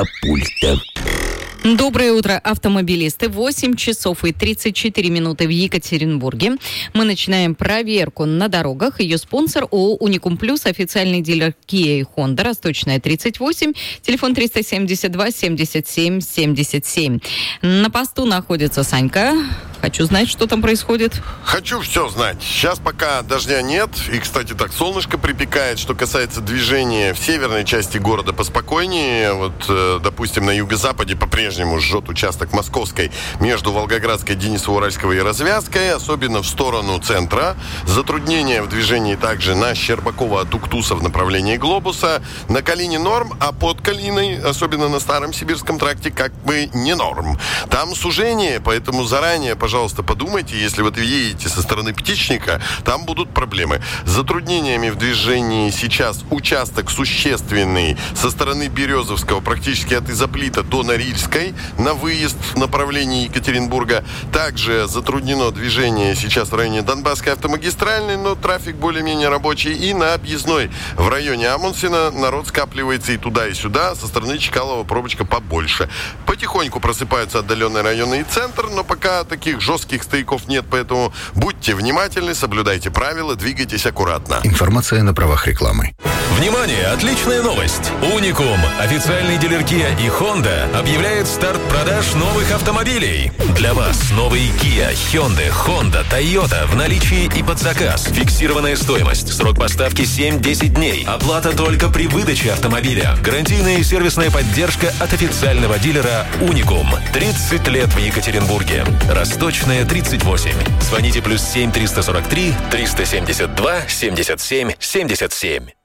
пульта. Доброе утро, автомобилисты. 8 часов и 34 минуты в Екатеринбурге. Мы начинаем проверку на дорогах. Ее спонсор ООО «Уникум Плюс», официальный дилер Kia и Honda, Росточная, 38, телефон 372-77-77. На посту находится Санька. Хочу знать, что там происходит. Хочу все знать. Сейчас пока дождя нет. И, кстати, так солнышко припекает. Что касается движения в северной части города, поспокойнее. Вот, допустим, на юго-западе по-прежнему жжет участок Московской между Волгоградской, Денисово-Уральской и Развязкой. Особенно в сторону центра. Затруднения в движении также на Щербакова от Уктуса в направлении Глобуса. На Калине норм, а под Калиной, особенно на Старом Сибирском тракте, как бы не норм. Там сужение, поэтому заранее, пожалуйста, подумайте, если вот вы едете со стороны Птичника, там будут проблемы. С затруднениями в движении сейчас участок существенный со стороны Березовского, практически от Изоплита до Норильской, на выезд в направлении Екатеринбурга. Также затруднено движение сейчас в районе Донбасской автомагистральной, но трафик более-менее рабочий. И на объездной в районе Амундсена народ скапливается и туда, и сюда. Со стороны Чкалова пробочка побольше. Потихоньку просыпаются отдаленные районы и центр, но пока таких жестких стояков нет, поэтому будьте внимательны, соблюдайте правила, двигайтесь аккуратно. Информация на правах рекламы. Внимание! Отличная новость! Уникум, официальный дилер Kia и Honda, объявляет старт продаж новых автомобилей. Для вас новые Kia, Hyundai, Honda, Toyota в наличии и под заказ. Фиксированная стоимость, срок поставки 7-10 дней. Оплата только при выдаче автомобиля. Гарантийная и сервисная поддержка от официального дилера Уникум. 30 лет в Екатеринбурге. Росточная, 38. Звоните +7 343 372 77 77.